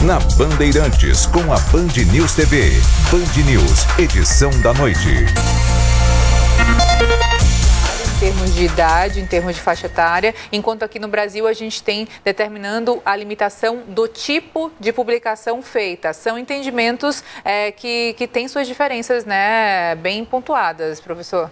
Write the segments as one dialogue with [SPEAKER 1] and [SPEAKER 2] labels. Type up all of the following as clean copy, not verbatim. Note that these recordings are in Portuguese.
[SPEAKER 1] na Bandeirantes, com a Band News TV. Band News, edição da noite.
[SPEAKER 2] Em termos de idade, em termos de faixa etária, enquanto aqui no Brasil a gente tem determinando a limitação do tipo de publicação feita. São entendimentos que têm suas diferenças, né, bem pontuadas, professor.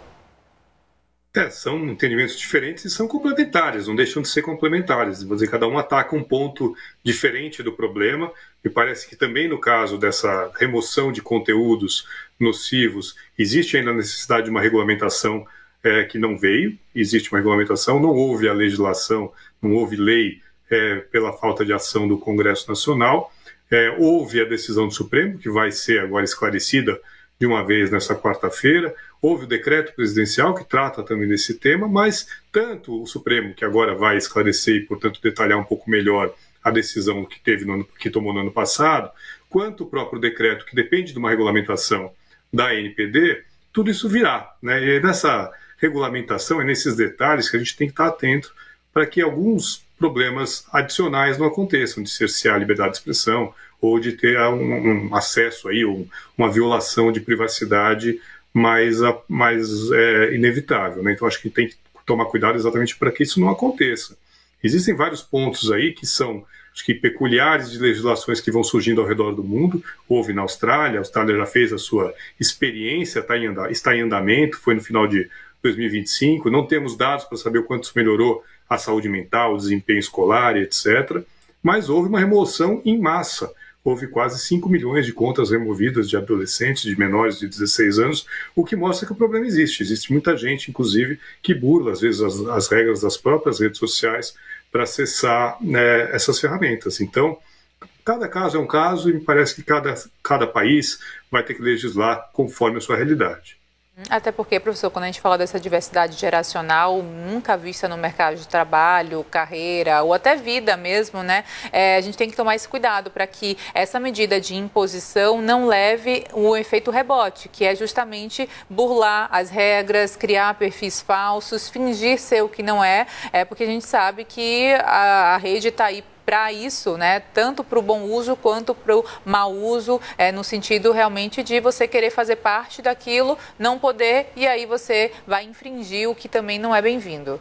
[SPEAKER 3] São entendimentos diferentes e são complementares, não deixam de ser complementares. Vou dizer, cada um ataca um ponto diferente do problema. Me parece que também no caso dessa remoção de conteúdos nocivos, existe ainda a necessidade de uma regulamentação que não veio. Existe uma regulamentação, não houve a legislação, não houve lei pela falta de ação do Congresso Nacional. Houve a decisão do Supremo, que vai ser agora esclarecida de uma vez nessa quarta-feira. Houve o decreto presidencial que trata também desse tema, mas tanto o Supremo, que agora vai esclarecer e, portanto, detalhar um pouco melhor a decisão que tomou no ano passado, quanto o próprio decreto, que depende de uma regulamentação da ANPD, tudo isso virá, né? E nessa regulamentação, é nesses detalhes que a gente tem que estar atento para que alguns problemas adicionais não aconteçam, de cercear a liberdade de expressão ou de ter um acesso aí, uma violação de privacidade mais inevitável, né? Então acho que tem que tomar cuidado exatamente para que isso não aconteça. Existem vários pontos aí que são, acho que, peculiares de legislações que vão surgindo ao redor do mundo. Houve na Austrália, a Austrália já fez a sua experiência, está em andamento, foi no final de 2025, não temos dados para saber o quanto isso melhorou a saúde mental, o desempenho escolar, etc. Mas houve uma remoção em massa. Houve quase 5 milhões de contas removidas de adolescentes, de menores de 16 anos, o que mostra que o problema existe. Existe muita gente, inclusive, que burla, às vezes, as regras das próprias redes sociais para acessar essas ferramentas. Então, cada caso é um caso e me parece que cada país vai ter que legislar conforme a sua realidade.
[SPEAKER 2] Até porque, professor, quando a gente fala dessa diversidade geracional, nunca vista no mercado de trabalho, carreira ou até vida mesmo, né? A gente tem que tomar esse cuidado para que essa medida de imposição não leve o efeito rebote, que é justamente burlar as regras, criar perfis falsos, fingir ser o que não porque a gente sabe que a rede está aí para isso, né? Tanto para o bom uso quanto para o mau uso, no sentido realmente de você querer fazer parte daquilo, não poder, e aí você vai infringir, o que também não é bem-vindo.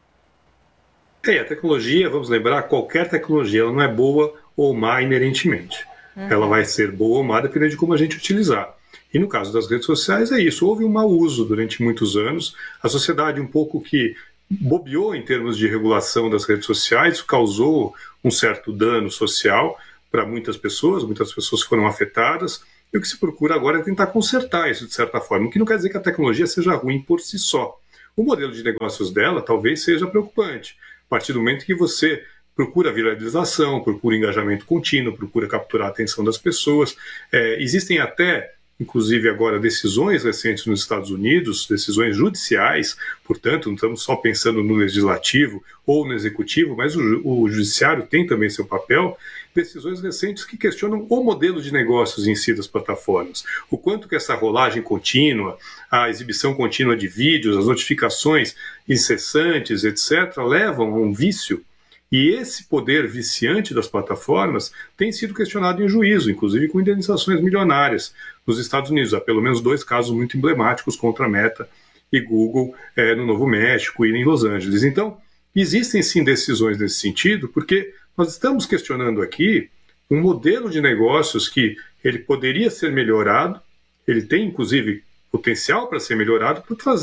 [SPEAKER 3] A tecnologia, vamos lembrar, qualquer tecnologia, ela não é boa ou má inerentemente. Ela vai ser boa ou má dependendo de como a gente utilizar. E no caso das redes sociais é isso, houve um mau uso durante muitos anos, a sociedade um pouco que bobeou em termos de regulação das redes sociais, causou um certo dano social para muitas pessoas foram afetadas, e o que se procura agora é tentar consertar isso de certa forma, o que não quer dizer que a tecnologia seja ruim por si só. O modelo de negócios dela talvez seja preocupante, a partir do momento que você procura viralização, procura engajamento contínuo, procura capturar a atenção das pessoas. Existem até, inclusive agora, decisões recentes nos Estados Unidos, decisões judiciais, portanto, não estamos só pensando no legislativo ou no executivo, mas o judiciário tem também seu papel, decisões recentes que questionam o modelo de negócios em si das plataformas, o quanto que essa rolagem contínua, a exibição contínua de vídeos, as notificações incessantes, etc., levam a um vício. E esse poder viciante das plataformas tem sido questionado em juízo, inclusive com indenizações milionárias nos Estados Unidos. Há pelo menos 2 casos muito emblemáticos contra a Meta e Google no Novo México e em Los Angeles. Então, existem sim decisões nesse sentido, porque nós estamos questionando aqui um modelo de negócios que ele poderia ser melhorado, ele tem inclusive potencial para ser melhorado,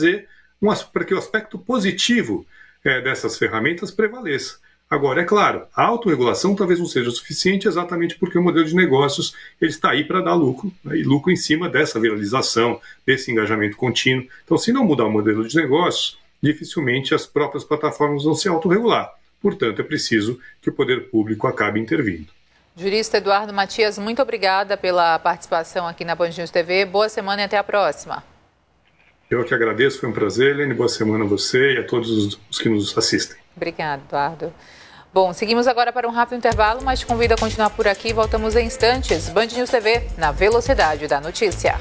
[SPEAKER 3] para que o aspecto positivo dessas ferramentas prevaleça. Agora, é claro, a autorregulação talvez não seja o suficiente exatamente porque o modelo de negócios ele está aí para dar lucro, né, e lucro em cima dessa viralização, desse engajamento contínuo. Então, se não mudar o modelo de negócios, dificilmente as próprias plataformas vão se autorregular. Portanto, é preciso que o poder público acabe intervindo.
[SPEAKER 2] Jurista Eduardo Matias, muito obrigada pela participação aqui na Band News TV. Boa semana e até a próxima.
[SPEAKER 3] Eu que agradeço, foi um prazer, Helene. Boa semana a você e a todos os que nos assistem.
[SPEAKER 2] Obrigada, Eduardo. Bom, seguimos agora para um rápido intervalo, mas te convido a continuar por aqui. Voltamos em instantes. Band News TV, na velocidade da notícia.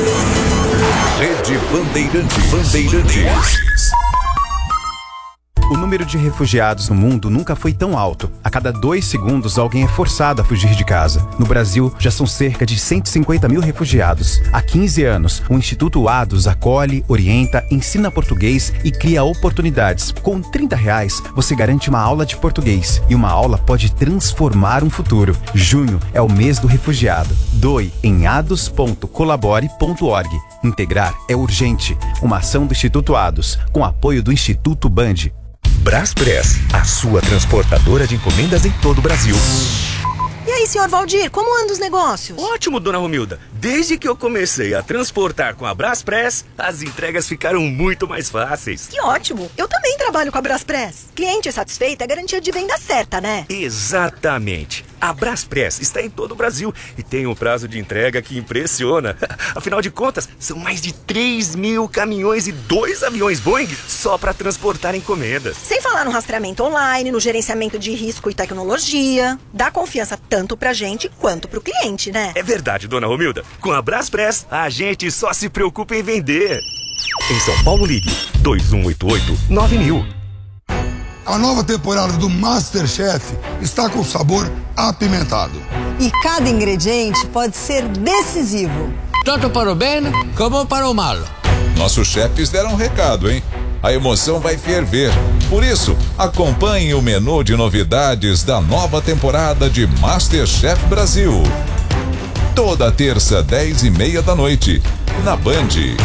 [SPEAKER 1] Rede Bandeirantes.
[SPEAKER 4] O número de refugiados no mundo nunca foi tão alto. A cada 2 segundos, alguém é forçado a fugir de casa. No Brasil, já são cerca de 150 mil refugiados. Há 15 anos, o Instituto ADOS acolhe, orienta, ensina português e cria oportunidades. Com R$30, você garante uma aula de português. E uma aula pode transformar um futuro. Junho é o mês do refugiado. Doe em ados.colabore.org. Integrar é urgente. Uma ação do Instituto ADOS, com apoio do Instituto Band.
[SPEAKER 1] Braspress, a sua transportadora de encomendas em todo o Brasil.
[SPEAKER 5] E aí, senhor Valdir, como andam os negócios?
[SPEAKER 6] Ótimo, dona Romilda. Desde que eu comecei a transportar com a Braspress, as entregas ficaram muito mais fáceis.
[SPEAKER 5] Que ótimo! Eu também trabalho com a Braspress. Cliente satisfeito é garantia de venda certa, né?
[SPEAKER 6] Exatamente. A Braspress está em todo o Brasil e tem um prazo de entrega que impressiona. Afinal de contas, são mais de 3.000 caminhões e 2 aviões Boeing só para transportar encomendas.
[SPEAKER 5] Sem falar no rastreamento online, no gerenciamento de risco e tecnologia. Dá confiança tanto pra gente quanto pro cliente, né?
[SPEAKER 6] É verdade, dona Romilda. Com a Braspress, a gente só se preocupa em vender. Em São Paulo, ligue 2188-9000.
[SPEAKER 7] A nova temporada do MasterChef está com sabor apimentado.
[SPEAKER 8] E cada ingrediente pode ser decisivo.
[SPEAKER 9] Tanto para o bem como para o mal.
[SPEAKER 1] Nossos chefes deram um recado, hein? A emoção vai ferver. Por isso, acompanhe o menu de novidades da nova temporada de MasterChef Brasil. Toda terça, 10h30 da noite, na Band.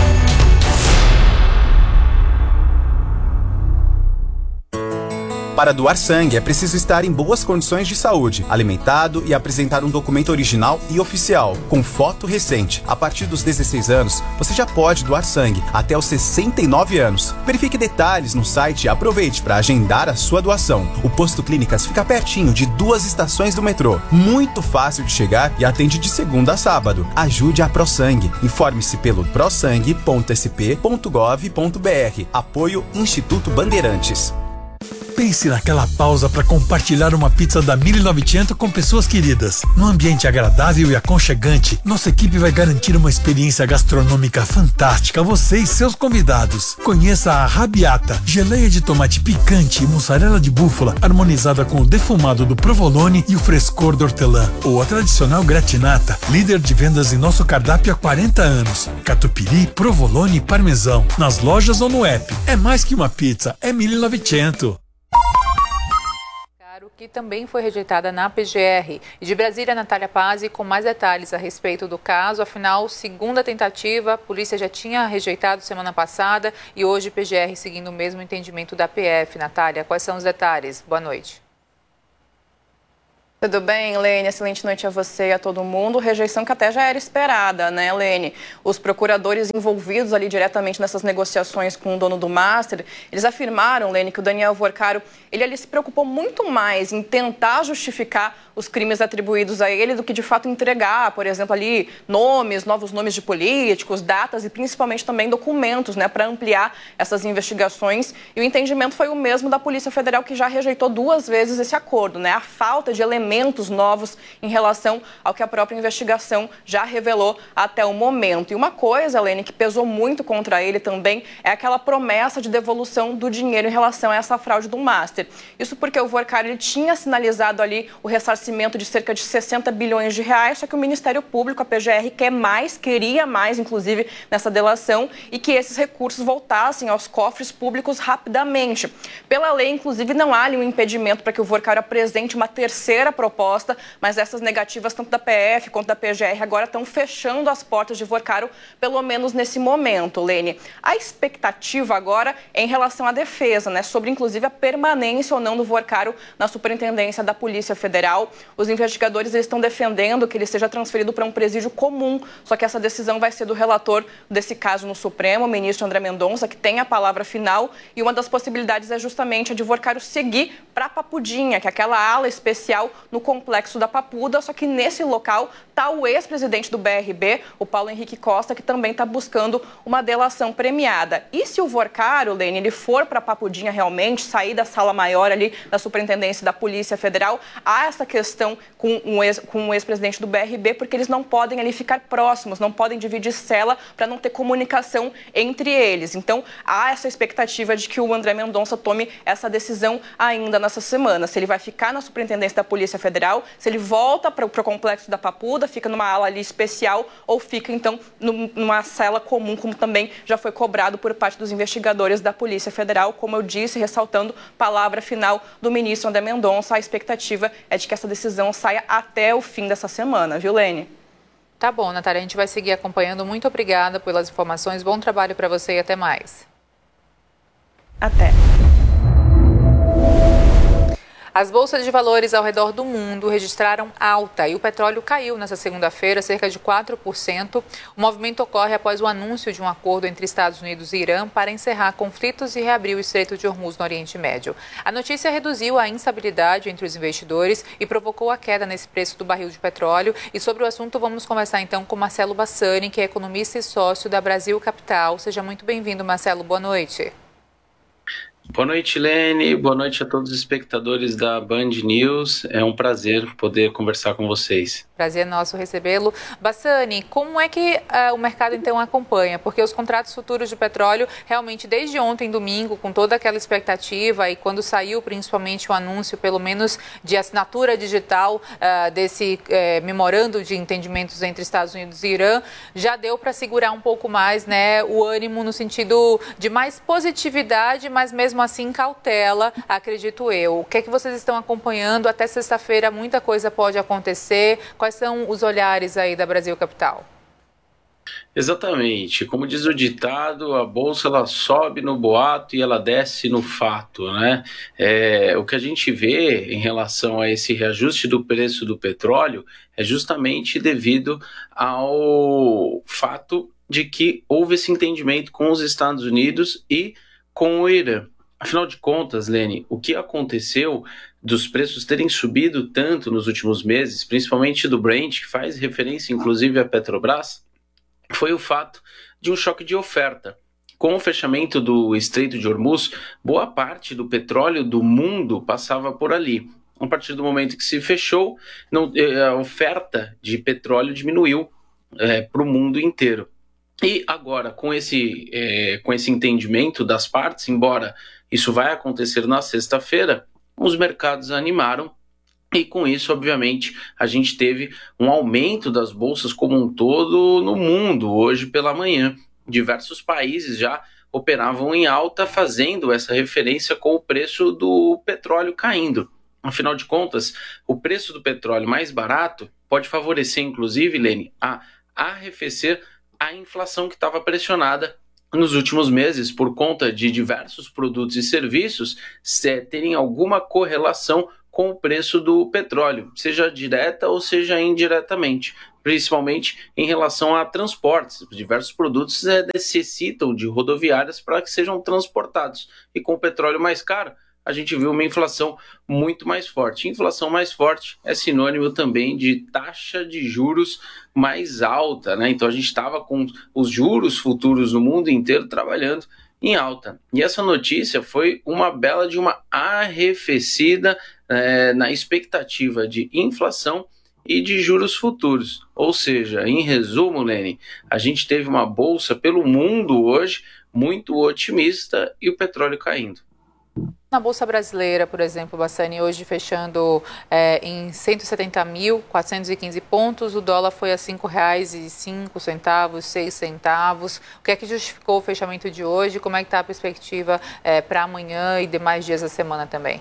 [SPEAKER 4] Para doar sangue, é preciso estar em boas condições de saúde, alimentado e apresentar um documento original e oficial, com foto recente. A partir dos 16 anos, você já pode doar sangue, até os 69 anos. Verifique detalhes no site e aproveite para agendar a sua doação. O Posto Clínicas fica pertinho de 2 estações do metrô. Muito fácil de chegar e atende de segunda a sábado. Ajude a ProSangue. Informe-se pelo prosangue.sp.gov.br. Apoio Instituto Bandeirantes.
[SPEAKER 10] Pense naquela pausa para compartilhar uma pizza da 1900 com pessoas queridas. Num ambiente agradável e aconchegante, nossa equipe vai garantir uma experiência gastronômica fantástica a você e seus convidados. Conheça a Rabiata, geleia de tomate picante e mussarela de búfala, harmonizada com o defumado do provolone e o frescor do hortelã. Ou a tradicional gratinata, líder de vendas em nosso cardápio há 40 anos. Catupiry, provolone e parmesão. Nas lojas ou no app. É mais que uma pizza, é 1900.
[SPEAKER 2] Que também foi rejeitada na PGR. E de Brasília, Natália Pazzi, com mais detalhes a respeito do caso. Afinal, segunda tentativa, a polícia já tinha rejeitado semana passada e hoje PGR seguindo o mesmo entendimento da PF. Natália, quais são os detalhes? Boa noite.
[SPEAKER 11] Tudo bem, Lene? Excelente noite a você e a todo mundo. Rejeição que até já era esperada, né, Lene? Os procuradores envolvidos ali diretamente nessas negociações com o dono do Master, eles afirmaram, Lene, que o Daniel Vorcaro, ele ali se preocupou muito mais em tentar justificar os crimes atribuídos a ele do que de fato entregar, por exemplo, ali nomes, novos nomes de políticos, datas e principalmente também documentos, né, para ampliar essas investigações. E o entendimento foi o mesmo da Polícia Federal, que já rejeitou 2 vezes esse acordo, né? A falta de elementos novos em relação ao que a própria investigação já revelou até o momento. E uma coisa, Lene, que pesou muito contra ele também é aquela promessa de devolução do dinheiro em relação a essa fraude do Master. Isso porque o Vorcaro, ele tinha sinalizado ali o ressarcimento de cerca de 60 bilhões de reais, só que o Ministério Público, a PGR, queria mais, inclusive, nessa delação, e que esses recursos voltassem aos cofres públicos rapidamente. Pela lei, inclusive, não há ali um impedimento para que o Vorcaro apresente uma terceira proposta, mas essas negativas, tanto da PF quanto da PGR, agora estão fechando as portas de Vorcaro, pelo menos nesse momento, Lene. A expectativa agora é em relação à defesa, né, sobre inclusive a permanência ou não do Vorcaro na Superintendência da Polícia Federal. Os investigadores estão defendendo que ele seja transferido para um presídio comum, só que essa decisão vai ser do relator desse caso no Supremo, o ministro André Mendonça, que tem a palavra final, e uma das possibilidades é justamente a de Vorcaro seguir para Papudinha, que é aquela ala especial no Complexo da Papuda, só que nesse local está o ex-presidente do BRB, o Paulo Henrique Costa, que também está buscando uma delação premiada. E se o Vorcaro, Lene, ele for para a Papudinha realmente, sair da sala maior ali da Superintendência da Polícia Federal, há essa questão com o ex-presidente do BRB, porque eles não podem ali ficar próximos, não podem dividir cela para não ter comunicação entre eles. Então, há essa expectativa de que o André Mendonça tome essa decisão ainda nessa semana. Se ele vai ficar na Superintendência da Polícia Federal, se ele volta para o Complexo da Papuda, fica numa ala ali especial ou fica, então, numa cela comum, como também já foi cobrado por parte dos investigadores da Polícia Federal. Como eu disse, ressaltando palavra final do ministro André Mendonça, a expectativa é de que essa decisão saia até o fim dessa semana, viu, Lene?
[SPEAKER 2] Tá bom, Natália, a gente vai seguir acompanhando. Muito obrigada pelas informações, bom trabalho para você e até mais.
[SPEAKER 11] Até.
[SPEAKER 2] As bolsas de valores ao redor do mundo registraram alta e o petróleo caiu nesta segunda-feira cerca de 4%. O movimento ocorre após o anúncio de um acordo entre Estados Unidos e Irã para encerrar conflitos e reabrir o Estreito de Hormuz no Oriente Médio. A notícia reduziu a instabilidade entre os investidores e provocou a queda nesse preço do barril de petróleo. E sobre o assunto vamos conversar então com Marcelo Bassani, que é economista e sócio da Brasil Capital. Seja muito bem-vindo, Marcelo. Boa noite.
[SPEAKER 12] Boa noite, Lene. Boa noite a todos os espectadores da Band News. É um prazer poder conversar com vocês.
[SPEAKER 2] Prazer nosso recebê-lo. Bassani, como é que o mercado então acompanha? Porque os contratos futuros de petróleo, realmente desde ontem, domingo, com toda aquela expectativa e quando saiu principalmente o anúncio, pelo menos de assinatura digital desse memorando de entendimentos entre Estados Unidos e Irã, já deu para segurar um pouco mais, né, o ânimo no sentido de mais positividade, mas mesmo assim cautela, acredito eu. O que é que vocês estão acompanhando? Até sexta-feira muita coisa pode acontecer. Quais são os olhares aí da Brasil Capital?
[SPEAKER 12] Exatamente. Como diz o ditado, a bolsa ela sobe no boato e ela desce no fato, né? O que a gente vê em relação a esse reajuste do preço do petróleo é justamente devido ao fato de que houve esse entendimento com os Estados Unidos e com o Irã. Afinal de contas, Lene, o que aconteceu dos preços terem subido tanto nos últimos meses, principalmente do Brent, que faz referência inclusive à Petrobras, foi o fato de um choque de oferta. Com o fechamento do Estreito de Hormuz, boa parte do petróleo do mundo passava por ali. A partir do momento que se fechou, a oferta de petróleo diminuiu para o mundo inteiro. E agora, com esse entendimento das partes, embora isso vai acontecer na sexta-feira, os mercados animaram e com isso, obviamente, a gente teve um aumento das bolsas como um todo no mundo hoje pela manhã. Diversos países já operavam em alta, fazendo essa referência com o preço do petróleo caindo. Afinal de contas, o preço do petróleo mais barato pode favorecer, inclusive, Lene, a arrefecer a inflação que estava pressionada nos últimos meses por conta de diversos produtos e serviços terem alguma correlação com o preço do petróleo, seja direta ou seja indiretamente, principalmente em relação a transportes. Diversos produtos necessitam de rodoviárias para que sejam transportados e com o petróleo mais caro, a gente viu uma inflação muito mais forte. Inflação mais forte é sinônimo também de taxa de juros mais alta, né? Então a gente estava com os juros futuros no mundo inteiro trabalhando em alta. E essa notícia foi uma bela de uma arrefecida na expectativa de inflação e de juros futuros. Ou seja, em resumo, Lene, a gente teve uma bolsa pelo mundo hoje muito otimista e o petróleo caindo.
[SPEAKER 2] Na Bolsa Brasileira, por exemplo, Bassani, hoje fechando em 170.415 pontos, o dólar foi a R$ 5,05, 6 centavos. O que é que justificou o fechamento de hoje? Como é que está a perspectiva para amanhã e demais dias da semana também?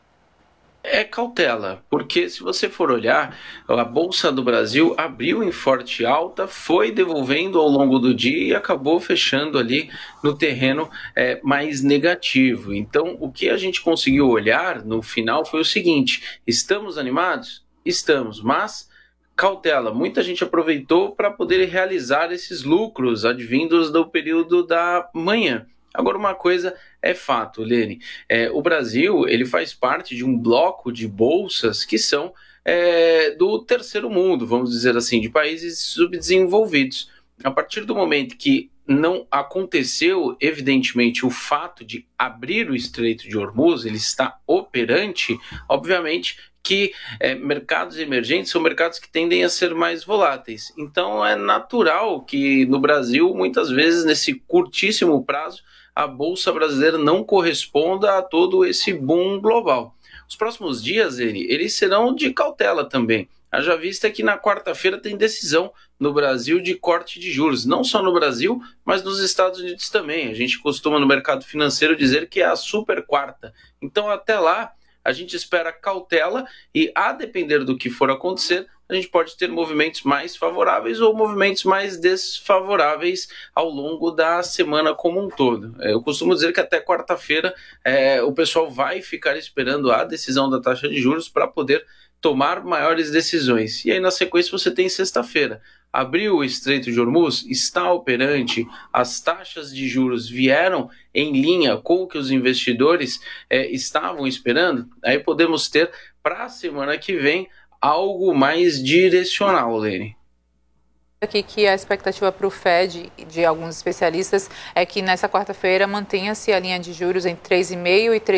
[SPEAKER 12] É cautela, porque se você for olhar, a Bolsa do Brasil abriu em forte alta, foi devolvendo ao longo do dia e acabou fechando ali no terreno mais negativo. Então, o que a gente conseguiu olhar no final foi o seguinte: estamos animados? Estamos, mas cautela. Muita gente aproveitou para poder realizar esses lucros advindos do período da manhã. Agora, uma coisa é fato, Lene, o Brasil ele faz parte de um bloco de bolsas que são do terceiro mundo, vamos dizer assim, de países subdesenvolvidos. A partir do momento que não aconteceu, evidentemente, o fato de abrir o Estreito de Hormuz, ele está operante, obviamente que mercados emergentes são mercados que tendem a ser mais voláteis. Então é natural que no Brasil, muitas vezes, nesse curtíssimo prazo, a Bolsa Brasileira não corresponda a todo esse boom global. Os próximos dias, eles serão de cautela também. Haja vista que na quarta-feira tem decisão no Brasil de corte de juros, não só no Brasil, mas nos Estados Unidos também. A gente costuma no mercado financeiro dizer que é a super quarta. Então até lá a gente espera cautela e, a depender do que for acontecer, a gente pode ter movimentos mais favoráveis ou movimentos mais desfavoráveis ao longo da semana como um todo. Eu costumo dizer que até quarta-feira o pessoal vai ficar esperando a decisão da taxa de juros para poder tomar maiores decisões. E aí na sequência você tem sexta-feira. Abriu o Estreito de Hormuz, está operante, as taxas de juros vieram em linha com o que os investidores estavam esperando, aí podemos ter para a semana que vem algo mais direcional, Lene.
[SPEAKER 2] Aqui que a expectativa para o Fed, de alguns especialistas, é que nessa quarta-feira mantenha-se a linha de juros entre 3,5% e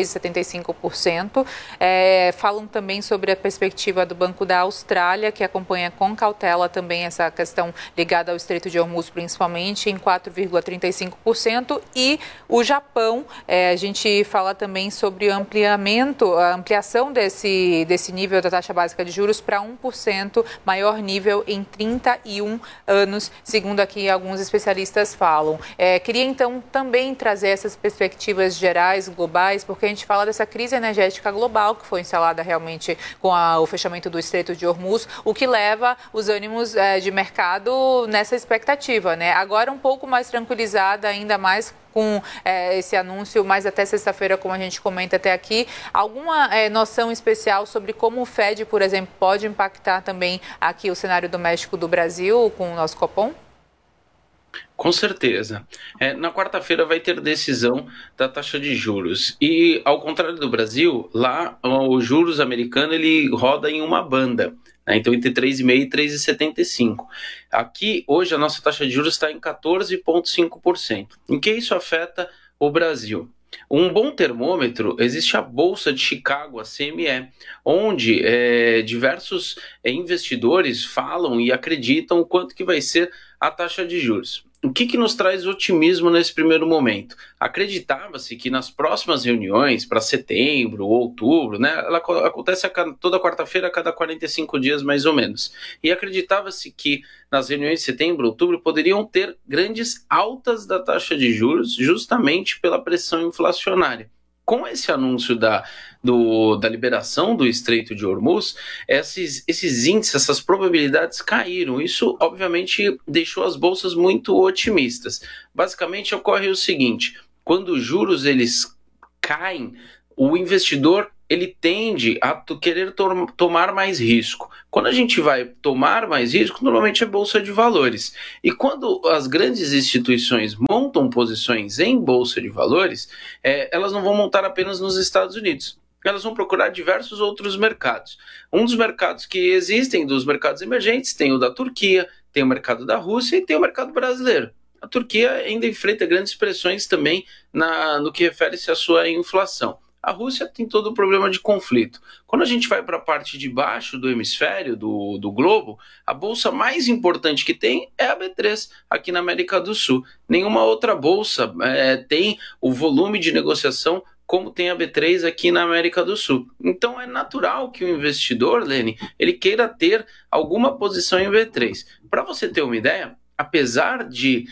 [SPEAKER 2] 3,75%. Falam também sobre a perspectiva do Banco da Austrália, que acompanha com cautela também essa questão ligada ao Estreito de Hormuz, principalmente em 4,35%. E o Japão, a gente fala também sobre a ampliação desse nível da taxa básica de juros para 1%, maior nível em 31 anos, segundo aqui alguns especialistas falam. Queria então também trazer essas perspectivas gerais, globais, porque a gente fala dessa crise energética global que foi instalada realmente com o fechamento do Estreito de Hormuz, o que leva os ânimos de mercado nessa expectativa, né? Agora um pouco mais tranquilizada, ainda mais com esse anúncio, mas até sexta-feira, como a gente comenta até aqui, alguma noção especial sobre como o Fed, por exemplo, pode impactar também aqui o cenário doméstico do Brasil com o nosso Copom?
[SPEAKER 12] Com certeza. Na quarta-feira vai ter decisão da taxa de juros. E, ao contrário do Brasil, lá os juros americanos ele roda em uma banda. Então, entre 3,5% e 3,75%. Aqui, hoje, a nossa taxa de juros está em 14,5%. Em que isso afeta o Brasil? Um bom termômetro, existe a Bolsa de Chicago, a CME, onde diversos investidores falam e acreditam o quanto que vai ser a taxa de juros. O que nos traz otimismo nesse primeiro momento? Acreditava-se que nas próximas reuniões, para setembro ou outubro, né, ela acontece toda quarta-feira, a cada 45 dias mais ou menos. E acreditava-se que nas reuniões de setembro, outubro, poderiam ter grandes altas da taxa de juros, justamente pela pressão inflacionária. Com esse anúncio da liberação do Estreito de Hormuz, esses índices, essas probabilidades caíram. Isso, obviamente, deixou as bolsas muito otimistas. Basicamente, ocorre o seguinte: quando os juros eles caem, o investidor ele tende a querer tomar mais risco. Quando a gente vai tomar mais risco, normalmente é bolsa de valores. E quando as grandes instituições montam posições em bolsa de valores, elas não vão montar apenas nos Estados Unidos. Elas vão procurar diversos outros mercados. Um dos mercados que existem, dos mercados emergentes, tem o da Turquia, tem o mercado da Rússia e tem o mercado brasileiro. A Turquia ainda enfrenta grandes pressões também no que refere-se à sua inflação. A Rússia tem todo o problema de conflito. Quando a gente vai para a parte de baixo do hemisfério, do globo, a bolsa mais importante que tem é a B3, aqui na América do Sul. Nenhuma outra bolsa tem o volume de negociação como tem a B3 aqui na América do Sul. Então é natural que o investidor, Lene, ele queira ter alguma posição em B3. Para você ter uma ideia, apesar de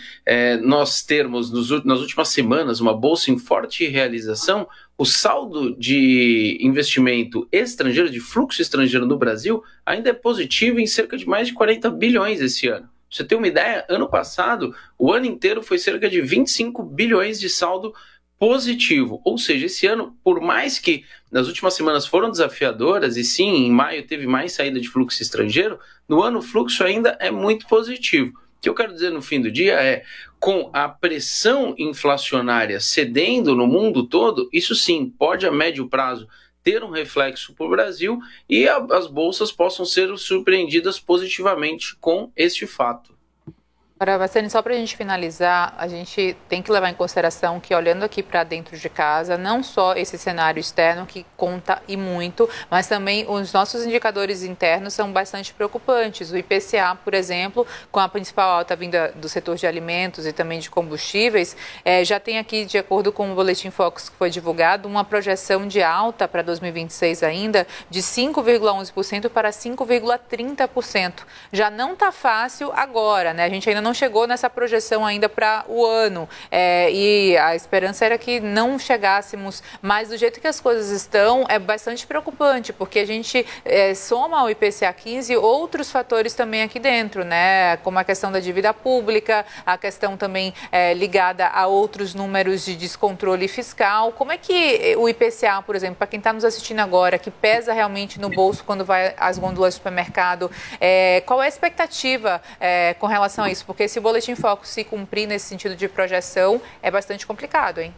[SPEAKER 12] nós termos nas últimas semanas uma bolsa em forte realização, o saldo de investimento estrangeiro, de fluxo estrangeiro no Brasil, ainda é positivo em cerca de mais de 40 bilhões esse ano. Pra você ter uma ideia, ano passado, o ano inteiro foi cerca de 25 bilhões de saldo positivo. Ou seja, esse ano, por mais que nas últimas semanas foram desafiadoras, e sim, em maio teve mais saída de fluxo estrangeiro, no ano o fluxo ainda é muito positivo. O que eu quero dizer no fim do dia é, com a pressão inflacionária cedendo no mundo todo, isso sim pode a médio prazo ter um reflexo para o Brasil e as bolsas possam ser surpreendidas positivamente com este fato.
[SPEAKER 2] Agora, Bassani, só para a gente finalizar, a gente tem que levar em consideração que, olhando aqui para dentro de casa, não só esse cenário externo que conta e muito, mas também os nossos indicadores internos são bastante preocupantes. O IPCA, por exemplo, com a principal alta vinda do setor de alimentos e também de combustíveis, já tem aqui, de acordo com o Boletim Focus que foi divulgado, uma projeção de alta para 2026 ainda de 5,11% para 5,30%. Já não está fácil agora, né? A gente ainda não chegou nessa projeção ainda para o ano e a esperança era que não chegássemos, mas do jeito que as coisas estão é bastante preocupante, porque a gente soma ao IPCA 15 outros fatores também aqui dentro, né? Como a questão da dívida pública, a questão também ligada a outros números de descontrole fiscal. Como é que o IPCA, por exemplo, para quem está nos assistindo agora, que pesa realmente no bolso quando vai às gôndolas do supermercado, qual é a expectativa com relação a isso? Porque se o Boletim Focus se cumprir nesse sentido de projeção, é bastante complicado, hein?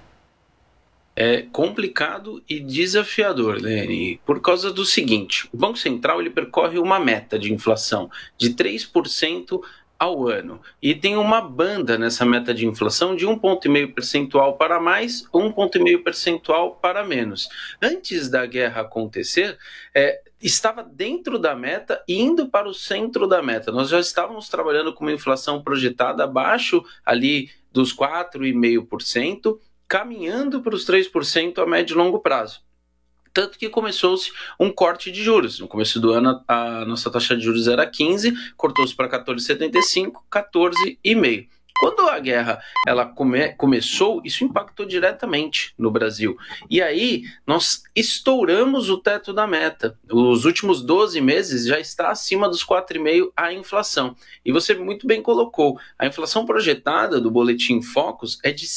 [SPEAKER 12] É complicado e desafiador, Lene, por causa do seguinte: o Banco Central ele percorre uma meta de inflação de 3% ao ano e tem uma banda nessa meta de inflação de 1,5 percentual para mais, 1,5 percentual para menos. Antes da guerra acontecer, estava dentro da meta e indo para o centro da meta. Nós já estávamos trabalhando com uma inflação projetada abaixo ali dos 4,5%, caminhando para os 3% a médio e longo prazo. Tanto que começou-se um corte de juros. No começo do ano, a nossa taxa de juros era 15, cortou-se para 14,75, 14,5. Quando a guerra começou, isso impactou diretamente no Brasil. E aí, nós estouramos o teto da meta. Os últimos 12 meses já está acima dos 4,5% a inflação. E você muito bem colocou, a inflação projetada do Boletim Focus é de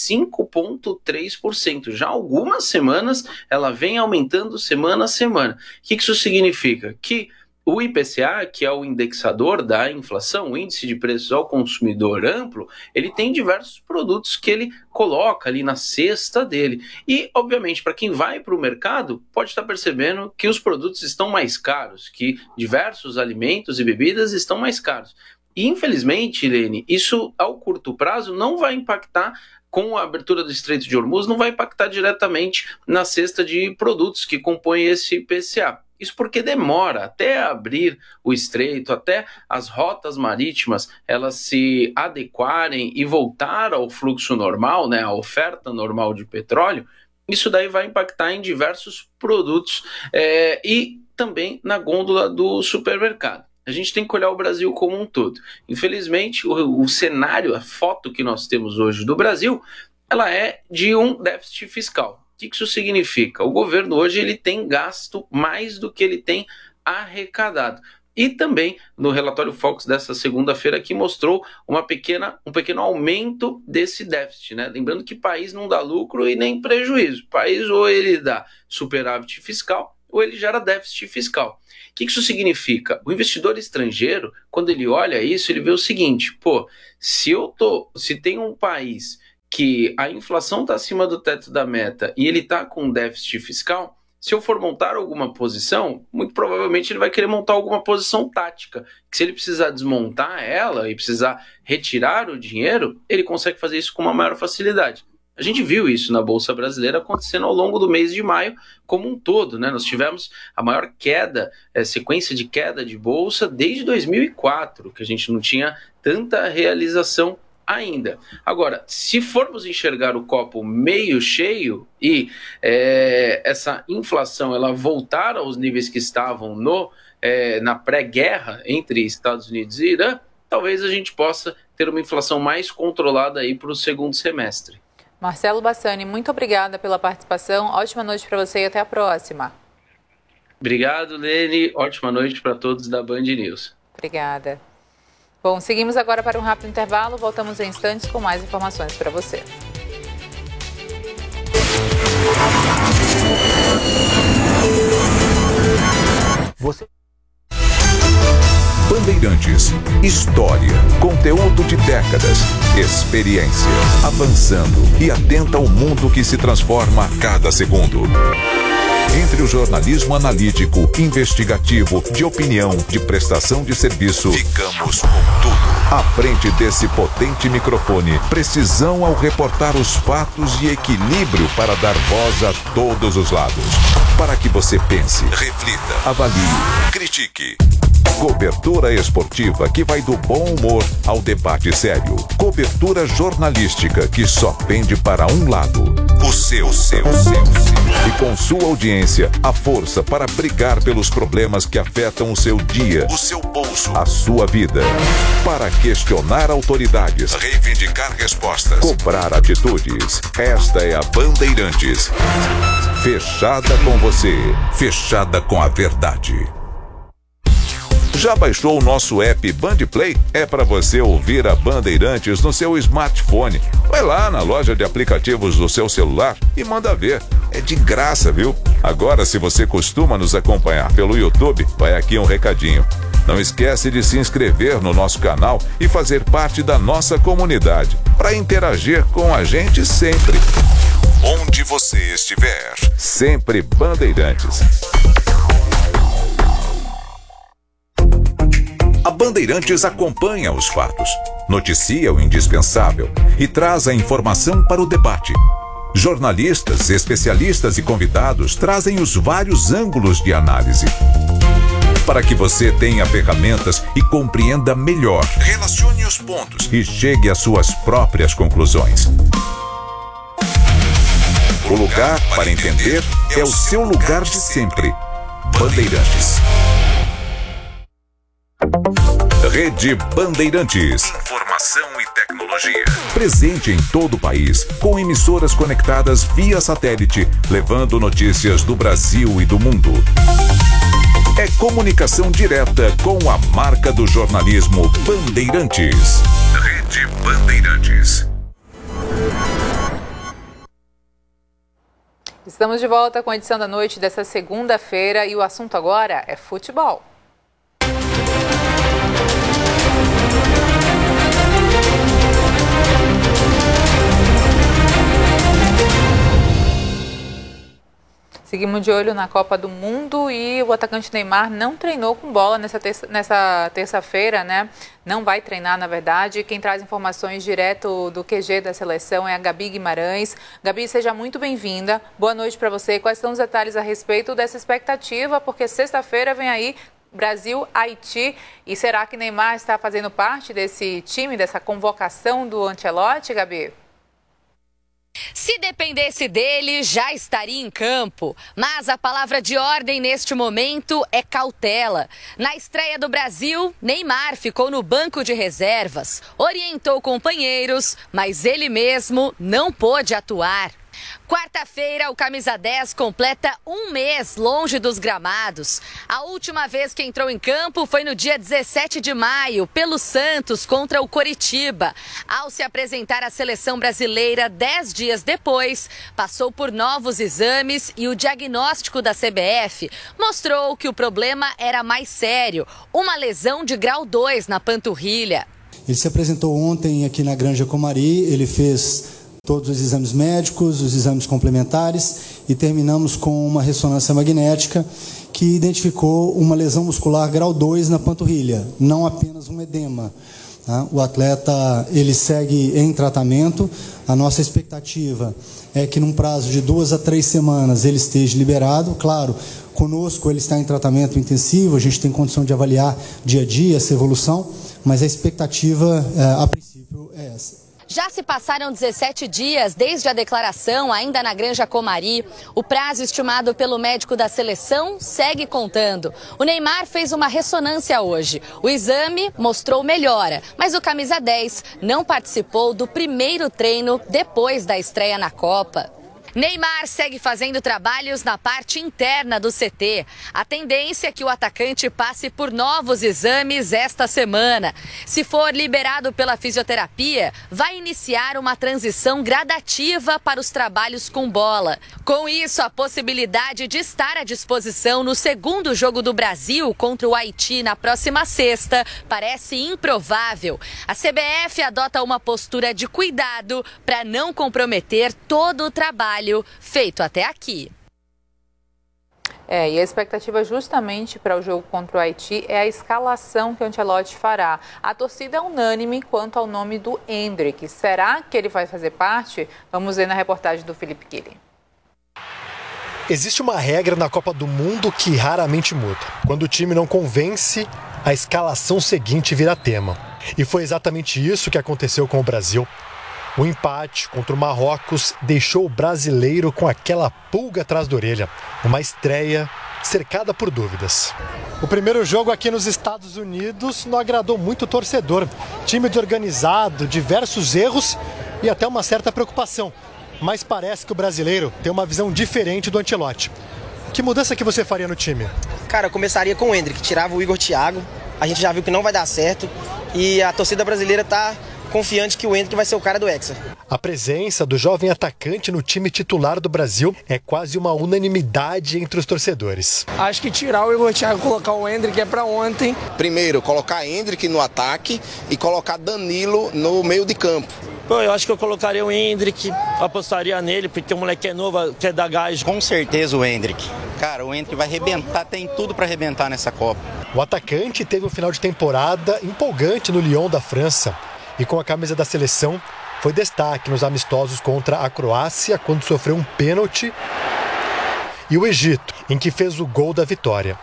[SPEAKER 12] 5,3%. Já há algumas semanas, ela vem aumentando semana a semana. O que isso significa? Que o IPCA, que é o indexador da inflação, o índice de preços ao consumidor amplo, ele tem diversos produtos que ele coloca ali na cesta dele. E, obviamente, para quem vai para o mercado, pode estar percebendo que os produtos estão mais caros, que diversos alimentos e bebidas estão mais caros. E, infelizmente, Lene, isso ao curto prazo não vai impactar. Com a abertura do Estreito de Hormuz, não vai impactar diretamente na cesta de produtos que compõem esse IPCA. Isso porque demora até abrir o estreito, até as rotas marítimas elas se adequarem e voltar ao fluxo normal, né, a oferta normal de petróleo. Isso daí vai impactar em diversos produtos e também na gôndola do supermercado. A gente tem que olhar o Brasil como um todo. Infelizmente, o cenário, a foto que nós temos hoje do Brasil, ela é de um déficit fiscal. O que isso significa? O governo hoje ele tem gasto mais do que ele tem arrecadado. E também no relatório Focus dessa segunda-feira aqui mostrou um pequeno aumento desse déficit, né? Lembrando que país não dá lucro e nem prejuízo. O país ou ele dá superávit fiscal ou ele gera déficit fiscal. O que isso significa? O investidor estrangeiro, quando ele olha isso, ele vê o seguinte: se tem um país que a inflação está acima do teto da meta e ele está com um déficit fiscal, se eu for montar alguma posição, muito provavelmente ele vai querer montar alguma posição tática, que se ele precisar desmontar ela e precisar retirar o dinheiro, ele consegue fazer isso com uma maior facilidade. A gente viu isso na Bolsa Brasileira acontecendo ao longo do mês de maio como um todo, né? Nós tivemos a maior sequência de queda de Bolsa desde 2004, que a gente não tinha tanta realização ainda. Agora, se formos enxergar o copo meio cheio e essa inflação ela voltar aos níveis que estavam na pré-guerra entre Estados Unidos e Irã, talvez a gente possa ter uma inflação mais controlada aí para o segundo semestre.
[SPEAKER 2] Marcelo Bassani, muito obrigada pela participação. Ótima noite para você e até a próxima.
[SPEAKER 12] Obrigado, Lene. Ótima noite para todos da Band News.
[SPEAKER 2] Obrigada. Bom, seguimos agora para um rápido intervalo. Voltamos em instantes com mais informações para você.
[SPEAKER 1] Bandeirantes, história, conteúdo de décadas, experiência, avançando e atenta ao mundo que se transforma a cada segundo. Entre o jornalismo analítico, investigativo, de opinião, de prestação de serviço, ficamos com tudo. À frente desse potente microfone, precisão ao reportar os fatos e equilíbrio para dar voz a todos os lados. Para que você pense, reflita, avalie, critique. Cobertura esportiva que vai do bom humor ao debate sério. Cobertura jornalística que só pende para um lado. O seu. E com sua audiência, a força para brigar pelos problemas que afetam o seu dia, o seu bolso, a sua vida. Para questionar autoridades, reivindicar respostas, cobrar atitudes. Esta é a Bandeirantes. Fechada com você, fechada com a verdade. Já baixou o nosso app Bandplay? É para você ouvir a Bandeirantes no seu smartphone. Vai lá na loja de aplicativos do seu celular e manda ver. É de graça, viu? Agora, se você costuma nos acompanhar pelo YouTube, vai aqui um recadinho. Não esquece de se inscrever no nosso canal e fazer parte da nossa comunidade, para interagir com a gente sempre. Onde você estiver, sempre Bandeirantes. A Bandeirantes acompanha os fatos, noticia o indispensável e traz a informação para o debate. Jornalistas, especialistas e convidados trazem os vários ângulos de análise. Para que você tenha ferramentas e compreenda melhor, relacione os pontos e chegue às suas próprias conclusões. O lugar para entender é o seu lugar de sempre. Bandeirantes. Rede Bandeirantes. Informação e tecnologia. Presente em todo o país, com emissoras conectadas via satélite, levando notícias do Brasil e do mundo. É comunicação direta com a marca do jornalismo Bandeirantes. Rede Bandeirantes.
[SPEAKER 2] Estamos de volta com a edição da noite dessa segunda-feira e o assunto agora é futebol. Seguimos de olho na Copa do Mundo e o atacante Neymar não treinou com bola nessa terça-feira, né? Não vai treinar, na verdade. Quem traz informações direto do QG da seleção é a Gabi Guimarães. Gabi, seja muito bem-vinda. Boa noite para você. Quais são os detalhes a respeito dessa expectativa? Porque sexta-feira vem aí Brasil-Haiti. E será que Neymar está fazendo parte desse time, dessa convocação do Ancelotti, Gabi?
[SPEAKER 13] Se dependesse dele, já estaria em campo. Mas a palavra de ordem neste momento é cautela. Na estreia do Brasil, Neymar ficou no banco de reservas, orientou companheiros, mas ele mesmo não pôde atuar. Quarta-feira, o camisa 10 completa um mês longe dos gramados. A última vez que entrou em campo foi no dia 17 de maio, pelo Santos contra o Coritiba. Ao se apresentar à seleção brasileira 10 dias depois, passou por novos exames e o diagnóstico da CBF mostrou que o problema era mais sério, uma lesão de grau 2 na panturrilha.
[SPEAKER 14] Ele se apresentou ontem aqui na Granja Comari, ele fez todos os exames médicos, os exames complementares e terminamos com uma ressonância magnética que identificou uma lesão muscular grau 2 na panturrilha, não apenas um edema. O atleta ele segue em tratamento, a nossa expectativa é que num prazo de 2 a 3 semanas ele esteja liberado. Claro, conosco ele está em tratamento intensivo, a gente tem condição de avaliar dia a dia essa evolução, mas a expectativa a princípio é essa.
[SPEAKER 13] Já se passaram 17 dias desde a declaração, ainda na Granja Comari. O prazo estimado pelo médico da seleção segue contando. O Neymar fez uma ressonância hoje. O exame mostrou melhora, mas o camisa 10 não participou do primeiro treino depois da estreia na Copa. Neymar segue fazendo trabalhos na parte interna do CT. A tendência é que o atacante passe por novos exames esta semana. Se for liberado pela fisioterapia, vai iniciar uma transição gradativa para os trabalhos com bola. Com isso, a possibilidade de estar à disposição no segundo jogo do Brasil contra o Haiti na próxima sexta parece improvável. A CBF adota uma postura de cuidado para não comprometer todo o trabalho feito até aqui.
[SPEAKER 2] E a expectativa justamente para o jogo contra o Haiti é a escalação que o Ancelotti fará. A torcida é unânime quanto ao nome do Endrick. Será que ele vai fazer parte? Vamos ver na reportagem do Felipe Killing.
[SPEAKER 15] Existe uma regra na Copa do Mundo que raramente muda. Quando o time não convence, a escalação seguinte vira tema. E foi exatamente isso que aconteceu com o Brasil. O empate contra o Marrocos deixou o brasileiro com aquela pulga atrás da orelha. Uma estreia cercada por dúvidas. O primeiro jogo aqui nos Estados Unidos não agradou muito o torcedor. Time desorganizado, diversos erros e até uma certa preocupação. Mas parece que o brasileiro tem uma visão diferente do Ancelotti. Que mudança que você faria no time?
[SPEAKER 16] Cara, eu começaria com o Endrick, tirava o Igor Thiago. A gente já viu que não vai dar certo e a torcida brasileira está confiante que o Endrick vai ser o cara do Hexa.
[SPEAKER 15] A presença do jovem atacante no time titular do Brasil é quase uma unanimidade entre os torcedores.
[SPEAKER 17] Acho que tirar o Igor Thiago e colocar o Endrick é para ontem.
[SPEAKER 18] Primeiro, colocar Endrick no ataque e colocar Danilo no meio de campo.
[SPEAKER 19] Pô, eu acho que eu colocaria o Endrick, apostaria nele, porque o moleque é novo, quer dar gás.
[SPEAKER 20] Com certeza o Endrick. Cara, o Endrick vai arrebentar, tem tudo para arrebentar nessa Copa.
[SPEAKER 15] O atacante teve um final de temporada empolgante no Lyon da França. E com a camisa da seleção, foi destaque nos amistosos contra a Croácia, quando sofreu um pênalti, e o Egito, em que fez o gol da vitória.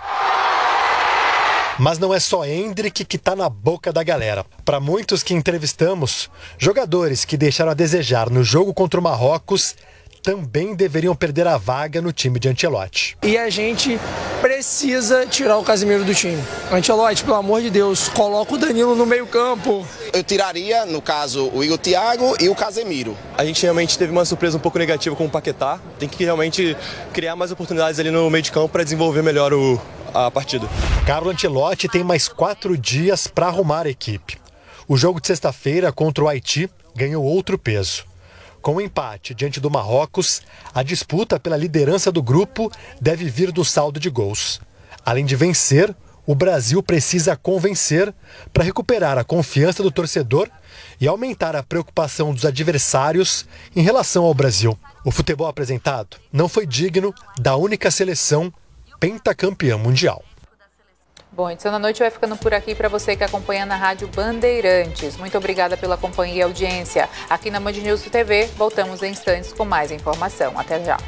[SPEAKER 15] Mas não é só Endrick que está na boca da galera. Para muitos que entrevistamos, jogadores que deixaram a desejar no jogo contra o Marrocos também deveriam perder a vaga no time de Ancelotti.
[SPEAKER 17] E a gente precisa tirar o Casemiro do time. Ancelotti, pelo amor de Deus, coloca o Danilo no meio-campo.
[SPEAKER 18] Eu tiraria, no caso, o Igor Thiago e o Casemiro.
[SPEAKER 21] A gente realmente teve uma surpresa um pouco negativa com o Paquetá. Tem que realmente criar mais oportunidades ali no meio de campo para desenvolver melhor a partida.
[SPEAKER 15] Carlo Ancelotti tem mais 4 dias para arrumar a equipe. O jogo de sexta-feira contra o Haiti ganhou outro peso. Com o empate diante do Marrocos, a disputa pela liderança do grupo deve vir do saldo de gols. Além de vencer, o Brasil precisa convencer para recuperar a confiança do torcedor e aumentar a preocupação dos adversários em relação ao Brasil. O futebol apresentado não foi digno da única seleção pentacampeã mundial.
[SPEAKER 2] Bom, a edição da noite vai ficando por aqui para você que acompanha na Rádio Bandeirantes. Muito obrigada pela companhia e audiência. Aqui na Band News TV, voltamos em instantes com mais informação. Até já.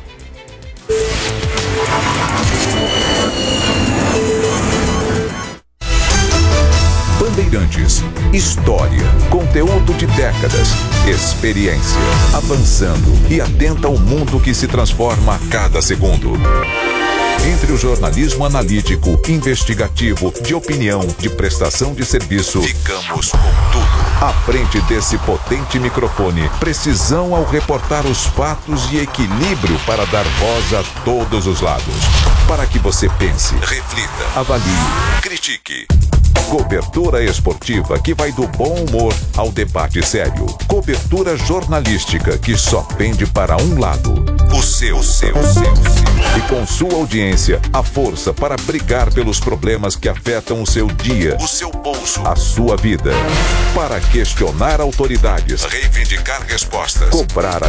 [SPEAKER 1] Bandeirantes. História, conteúdo de décadas, experiência, avançando e atenta ao mundo que se transforma a cada segundo. Entre o jornalismo analítico, investigativo, de opinião, de prestação de serviço, ficamos com tudo. À frente desse potente microfone, precisão ao reportar os fatos e equilíbrio para dar voz a todos os lados. Para que você pense, reflita, avalie, critique. Cobertura esportiva que vai do bom humor ao debate sério. Cobertura jornalística que só pende para um lado. O seu. E com sua audiência, a força para brigar pelos problemas que afetam o seu dia, o seu bolso, a sua vida. Para questionar autoridades, reivindicar respostas, cobrar a